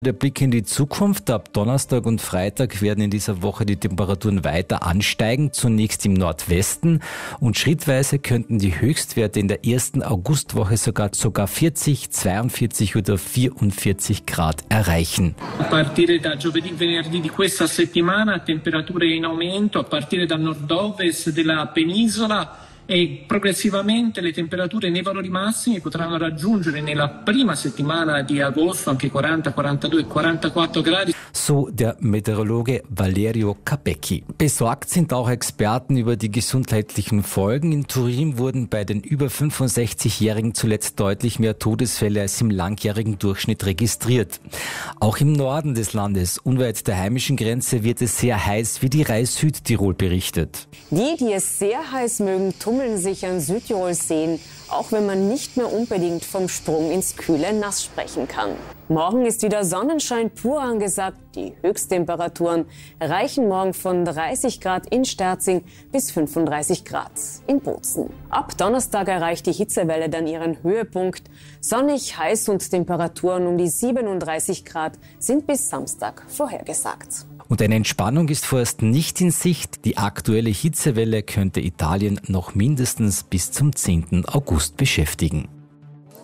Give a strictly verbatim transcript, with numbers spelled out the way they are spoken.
Der Blick in die Zukunft. Ab Donnerstag und Freitag werden in dieser Woche die Temperaturen weiter ansteigen, zunächst im Nordwesten, und schrittweise könnten die Höchstwerte in der ersten Augustwoche sogar, sogar vierzig, zweiundvierzig oder vierundvierzig Grad erreichen. A partire da giovedì, venerdì di questa settimana temperature in aumento a partire dal nord-ovest della penisola e progressivamente le temperature nei valori massimi potranno raggiungere nella prima settimana di agosto anche quaranta, quarantadue, quarantaquattro Gradi. So der Meteorologe Valerio Capecchi. Besorgt sind auch Experten über die gesundheitlichen Folgen. In Turin wurden bei den über fünfundsechzigjährigen zuletzt deutlich mehr Todesfälle als im langjährigen Durchschnitt registriert. Auch im Norden des Landes, unweit der heimischen Grenze, wird es sehr heiß, wie die Rai Südtirol berichtet. Die, die es sehr heiß mögen, tummeln sich an Südtirols Seen, auch wenn man nicht mehr unbedingt vom Sprung ins kühle Nass sprechen kann. Morgen ist wieder Sonnenschein pur angesagt. Die Höchsttemperaturen reichen morgen von dreißig Grad in Sterzing bis fünfunddreißig Grad in Bozen. Ab Donnerstag erreicht die Hitzewelle dann ihren Höhepunkt. Sonnig, heiß und Temperaturen um die siebenunddreißig Grad sind bis Samstag vorhergesagt. Und eine Entspannung ist vorerst nicht in Sicht. Die aktuelle Hitzewelle könnte Italien noch mindestens bis zum zehnten August beschäftigen.